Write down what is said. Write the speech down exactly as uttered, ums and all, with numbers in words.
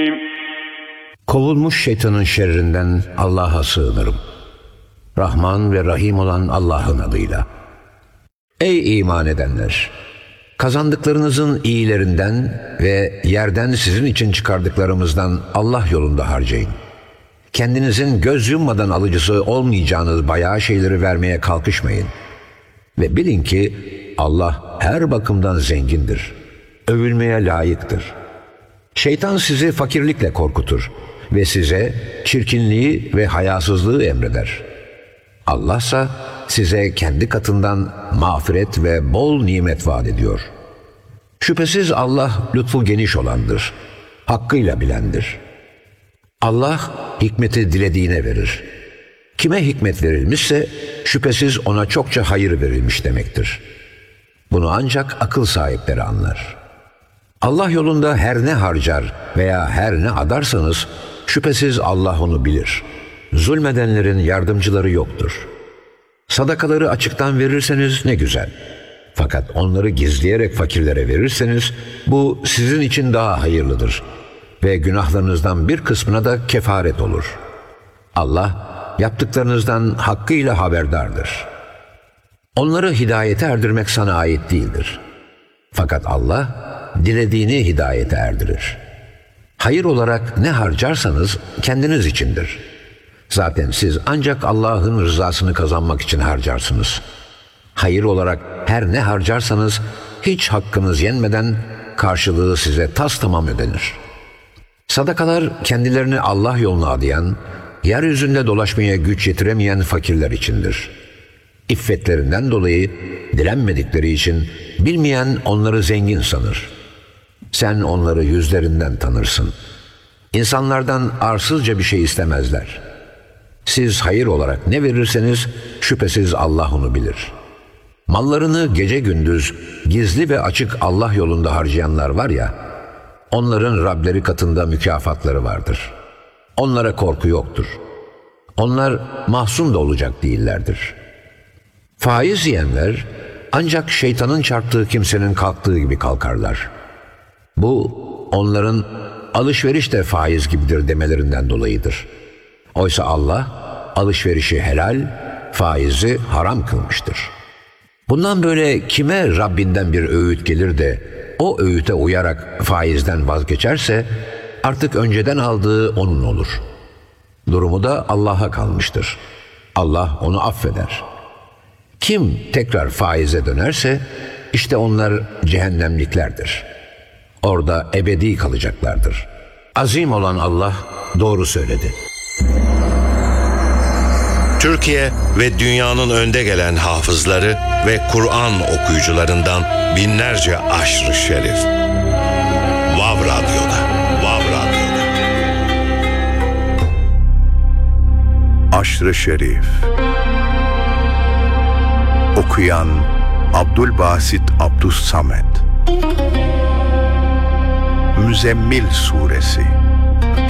Kovulmuş şeytanın şerrinden Allah'a sığınırım. Rahman ve Rahim olan Allah'ın adıyla. Ey iman edenler! Kazandıklarınızın iyilerinden ve yerden sizin için çıkardıklarımızdan Allah yolunda harcayın. Kendinizin göz yummadan alıcısı olmayacağınız bayağı şeyleri vermeye kalkışmayın. Ve bilin ki Allah her bakımdan zengindir. Övülmeye layıktır. Şeytan sizi fakirlikle korkutur ve size çirkinliği ve hayasızlığı emreder. Allah'sa size kendi katından mağfiret ve bol nimet vaat ediyor. Şüphesiz Allah lütfu geniş olandır, hakkıyla bilendir. Allah hikmeti dilediğine verir. Kime hikmet verilmişse şüphesiz ona çokça hayır verilmiş demektir. Bunu ancak akıl sahipleri anlar. Allah yolunda her ne harcar veya her ne adarsanız şüphesiz Allah onu bilir. Zulmedenlerin yardımcıları yoktur. Sadakaları açıktan verirseniz ne güzel. Fakat onları gizleyerek fakirlere verirseniz bu sizin için daha hayırlıdır ve günahlarınızdan bir kısmına da kefaret olur. Allah yaptıklarınızdan hakkıyla haberdardır. Onları hidayete erdirmek sana ait değildir. Fakat Allah dilediğini hidayete erdirir. Hayır olarak ne harcarsanız kendiniz içindir. Zaten siz ancak Allah'ın rızasını kazanmak için harcarsınız. Hayır olarak her ne harcarsanız hiç hakkınız yenmeden karşılığı size tastamam ödenir. Sadakalar kendilerini Allah yoluna adayan, yeryüzünde dolaşmaya güç yetiremeyen fakirler içindir. İffetlerinden dolayı dilenmedikleri için bilmeyen onları zengin sanır. Sen onları yüzlerinden tanırsın. İnsanlardan arsızca bir şey istemezler. Siz hayır olarak ne verirseniz şüphesiz Allah onu bilir. Mallarını gece gündüz gizli ve açık Allah yolunda harcayanlar var ya, onların Rableri katında mükafatları vardır. Onlara korku yoktur. Onlar mahzun da olacak değillerdir. Faiz yiyenler ancak şeytanın çarptığı kimsenin kalktığı gibi kalkarlar. Bu onların alışveriş de faiz gibidir demelerinden dolayıdır. Oysa Allah alışverişi helal, faizi haram kılmıştır. Bundan böyle kime Rabbinden bir öğüt gelir de o öğüte uyarak faizden vazgeçerse artık önceden aldığı onun olur. Durumu da Allah'a kalmıştır. Allah onu affeder. Kim tekrar faize dönerse işte onlar cehennemliklerdir. Orada ebedi kalacaklardır. Azim olan Allah doğru söyledi. Türkiye ve dünyanın önde gelen hafızları ve Kur'an okuyucularından binlerce aşr-ı şerif. Vav Radyo'da. Vav Radyo'da. Aşr-ı Şerif. Okuyan Abdülbasit Abdüssamet. Müzzemmil Suresi.